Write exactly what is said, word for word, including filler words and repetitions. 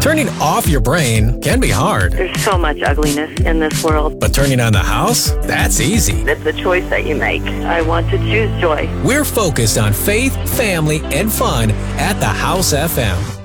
Turning off your brain can be hard, There's so much ugliness in this world. but turning on the house? That's easy. It's a choice that you make. I want to choose joy. We're focused on faith, family, and fun at the House F M.